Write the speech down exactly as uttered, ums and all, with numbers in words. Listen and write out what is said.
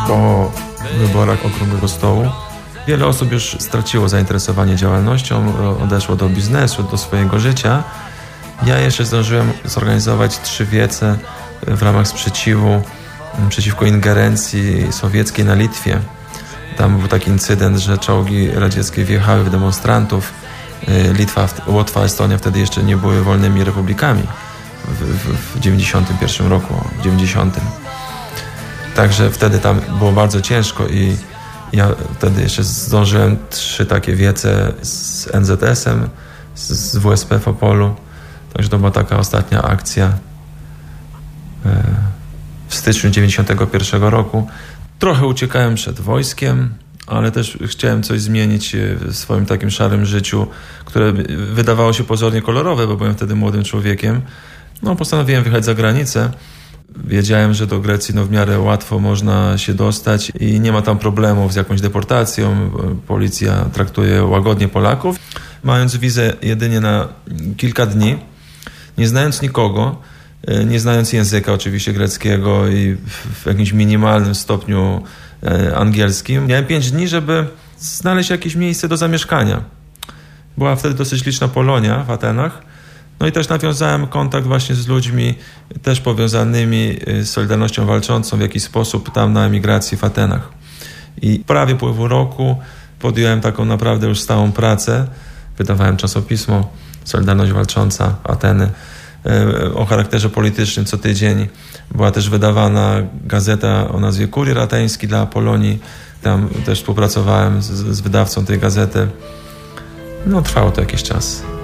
Po wyborach Okrągłego Stołu wiele osób już straciło zainteresowanie działalnością, odeszło do biznesu, do swojego życia. Ja jeszcze zdążyłem zorganizować trzy wiece w ramach sprzeciwu przeciwko ingerencji sowieckiej na Litwie. Tam był taki incydent, że czołgi radzieckie wjechały w demonstrantów. Litwa, Łotwa, Estonia wtedy jeszcze nie były wolnymi republikami w, w, w dziewięćdziesiątym pierwszym roku, w dziewięćdziesiątym. Także wtedy tam było bardzo ciężko i ja wtedy jeszcze zdążyłem trzy takie wiece z en zet esem, z W S P w Opolu. Także to była taka ostatnia akcja w styczniu dziewięćdziesiątego pierwszego roku. Trochę uciekałem przed wojskiem, ale też chciałem coś zmienić w swoim takim szarym życiu, które wydawało się pozornie kolorowe, bo byłem wtedy młodym człowiekiem. No, postanowiłem wyjechać za granicę. Wiedziałem, że do Grecji no, w miarę łatwo można się dostać i nie ma tam problemów z jakąś deportacją. Policja traktuje łagodnie Polaków. Mając wizę jedynie na kilka dni, nie znając nikogo, nie znając języka oczywiście greckiego i w jakimś minimalnym stopniu angielskim, miałem pięć dni, żeby znaleźć jakieś miejsce do zamieszkania. Była wtedy dosyć liczna Polonia w Atenach. No i też nawiązałem kontakt właśnie z ludźmi też powiązanymi z Solidarnością Walczącą w jakiś sposób tam na emigracji w Atenach. I prawie upływu roku podjąłem taką naprawdę już stałą pracę. Wydawałem czasopismo Solidarność Walcząca Ateny o charakterze politycznym co tydzień. Była też wydawana gazeta o nazwie Kurier Ateński dla Polonii. Tam też współpracowałem z, z wydawcą tej gazety. No trwało to jakiś czas.